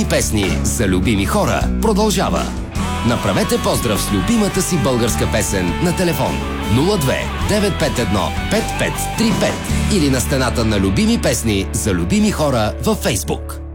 песни за любими хора продължава. Направете поздрав с любимата си българска песен на телефон 02 951 5535 или на стената на любими песни за любими хора във Фейсбук.